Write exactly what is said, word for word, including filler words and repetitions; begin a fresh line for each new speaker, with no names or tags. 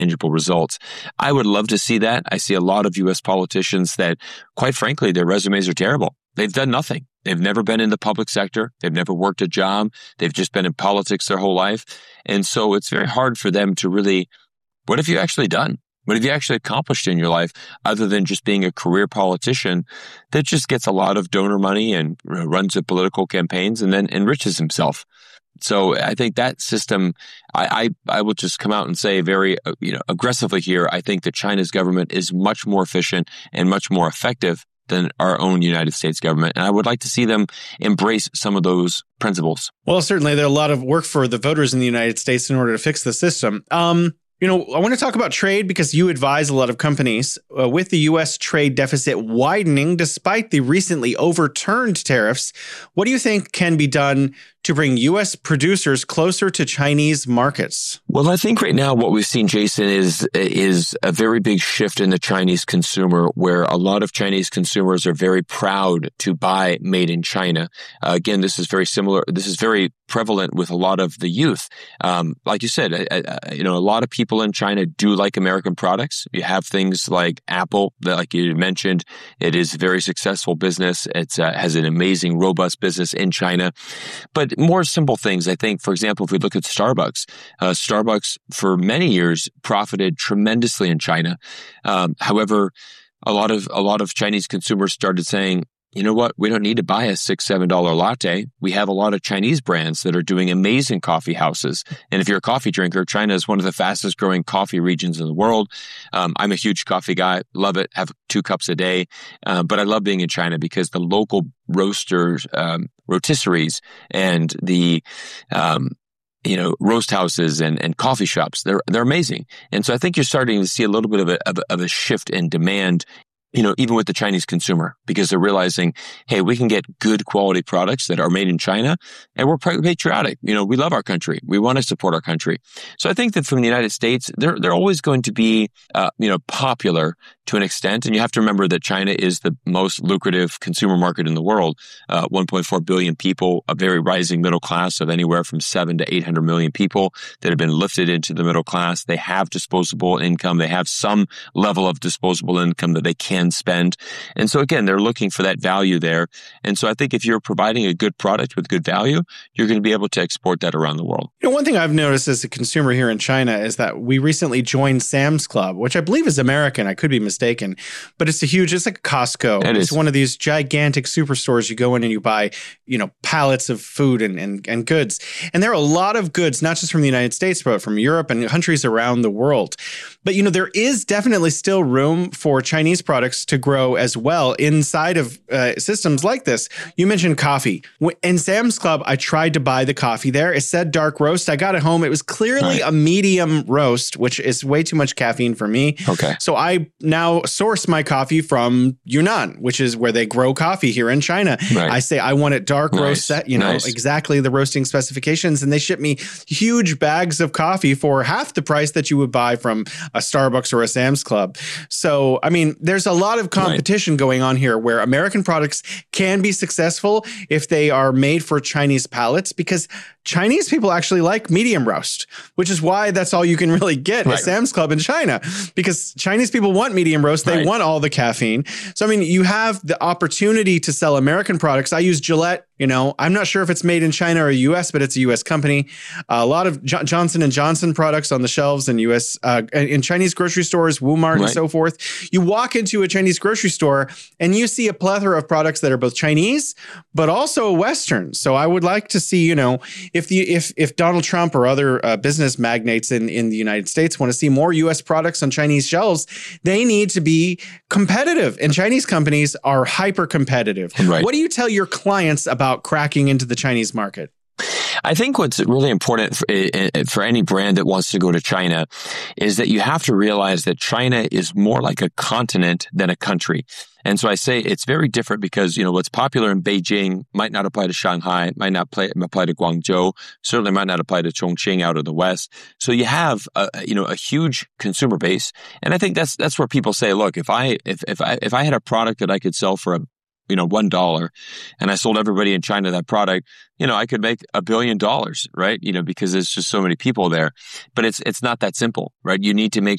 tangible results. I would love to see that. I see a lot of U S politicians that, quite frankly, their resumes are terrible. They've done nothing. They've never been in the public sector. They've never worked a job. They've just been in politics their whole life. And so it's very hard for them to really, what have you actually done? What have you actually accomplished in your life other than just being a career politician that just gets a lot of donor money and runs the political campaigns and then enriches himself? So I think that system, I, I, I will just come out and say very uh, you know, aggressively here, I think that China's government is much more efficient and much more effective than our own United States government. And I would like to see them embrace some of those principles.
Well, certainly there's a lot of work for the voters in the United States in order to fix the system. Um, You know, I want to talk about trade because you advise a lot of companies. Uh, with the U S trade deficit widening despite the recently overturned tariffs, what do you think can be done to bring U S producers closer to Chinese markets?
Well, I think right now what we've seen, Jason, is is a very big shift in the Chinese consumer, where a lot of Chinese consumers are very proud to buy made in China. Uh, again, this is very similar. This is very prevalent with a lot of the youth. Um, like you said, I, I, you know, a lot of people in China do like American products. You have things like Apple, that, like you mentioned, it is a very successful business. It uh, has an amazing, robust business in China. But more simple things, I think, for example, if we look at Starbucks, uh, Starbucks for many years profited tremendously in China. Um, however, a lot of a lot of Chinese consumers started saying, you know what, we don't need to buy a six, seven dollar latte. We have a lot of Chinese brands that are doing amazing coffee houses. And if you're a coffee drinker, China is one of the fastest growing coffee regions in the world. Um, I'm a huge coffee guy, love it, have two cups a day. Uh, but I love being in China because the local roasters, um, rotisseries and the, um, you know, roast houses and, and coffee shops, they're, they're amazing. And so I think you're starting to see a little bit of a, of a, of a shift in demand, you know, even with the Chinese consumer, because they're realizing, hey, we can get good quality products that are made in China, and we're patriotic. You know, we love our country. We want to support our country. So I think that from the United States, they're they're always going to be, uh, you know, popular to an extent. And you have to remember that China is the most lucrative consumer market in the world. Uh, one point four billion people, a very rising middle class of anywhere from seven to eight hundred million people that have been lifted into the middle class. They have disposable income. They have some level of disposable income that they can spend. And so again, they're looking for that value there. And so I think if you're providing a good product with good value, you're going to be able to export that around the world.
You know, one thing I've noticed as a consumer here in China is that we recently joined Sam's Club, which I believe is American. I could be mistaken, but it's a huge, it's like a Costco.
It
it's
is.
one of these gigantic superstores. You go in and you buy, you know, pallets of food and, and, and goods. And there are a lot of goods, not just from the United States, but from Europe and countries around the world. But, you know, there is definitely still room for Chinese products to grow as well inside of uh, systems like this. You mentioned coffee. In Sam's Club, I tried to buy the coffee there. It said dark roast. I got it home. It was clearly
right.
a medium roast, which is way too much caffeine for me.
Okay.
So I now source my coffee from Yunnan, which is where they grow coffee here in China.
Right.
I say, I want it dark
Nice.
roast set, you know,
Nice.
exactly the roasting specifications. And they ship me huge bags of coffee for half the price that you would buy from a Starbucks or a Sam's Club. So, I mean, there's a lot of competition right. going on here where American products can be successful if they are made for Chinese palates, because Chinese people actually like medium roast, which is why that's all you can really get
right.
at Sam's Club in China, because Chinese people want medium roast. They
right.
want all the caffeine. So, I mean, you have the opportunity to sell American products. I use Gillette. You know, I'm not sure if it's made in China or U S, but it's a U S company. Uh, a lot of Jo- Johnson and Johnson products on the shelves in U S, uh, in Chinese grocery stores, Walmart right. and so forth. You walk into a Chinese grocery store and you see a plethora of products that are both Chinese, but also Western. So I would like to see, you know, if the if if Donald Trump or other uh, business magnates in, in the United States want to see more U S products on Chinese shelves, they need to be competitive. And Chinese companies are hyper competitive.
Right.
What do you tell your clients about cracking into the Chinese market?
I think what's really important for, for any brand that wants to go to China is that you have to realize that China is more like a continent than a country. And so I say it's very different because, you know, what's popular in Beijing might not apply to Shanghai, might not play, apply to Guangzhou, certainly might not apply to Chongqing out of the West. So you have, a, you know, a huge consumer base. And I think that's that's where people say, look, if I if if I if I had a product that I could sell for a you know, one dollar, and I sold everybody in China that product, you know, I could make a billion dollars, right? You know, because there's just so many people there. But it's it's not that simple, right? You need to make